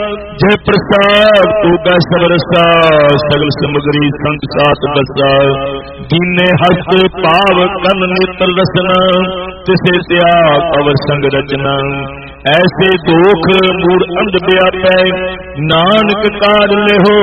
जय प्रसाद तूगा सबरसा सगल समगरी संग साथ बसा दीने हस्त पाव कन नेत्र रसना तिसे त्याग अवर संग रचना ऐसे दोख मूर अंध व्यापै नानक कार ले हो